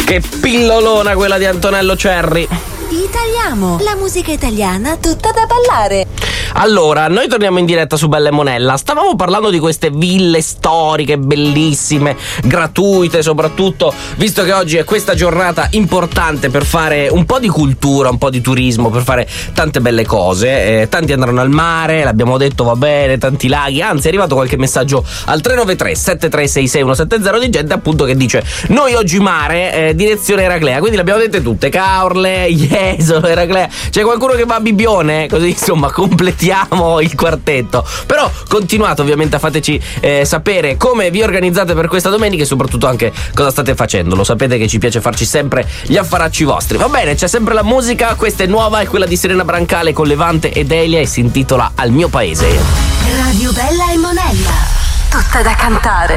Che pillolona quella di Antonello Cerri. Italiamo, la musica italiana tutta da ballare. Allora, noi torniamo in diretta su Bella e Monella. Stavamo parlando di queste ville storiche bellissime, gratuite soprattutto, visto che oggi è questa giornata importante per fare un po' di cultura, un po' di turismo, per fare tante belle cose. Tanti andranno al mare, l'abbiamo detto, va bene, tanti laghi. Anzi, è arrivato qualche messaggio al 393 7366 170 di gente appunto che dice: noi oggi mare, direzione Eraclea. Quindi le abbiamo dette tutte: Caorle, Jesolo, Eraclea. C'è qualcuno che va a Bibbione? Così insomma completiamo il quartetto. Però continuate ovviamente a fateci sapere come vi organizzate per questa domenica e soprattutto anche cosa state facendo. Lo sapete che ci piace farci sempre gli affaracci vostri. Va bene, c'è sempre la musica, questa è nuova, è quella di Serena Brancale con Levante ed Elia e si intitola Al mio paese. Radio Bella e Monella, tutta da cantare.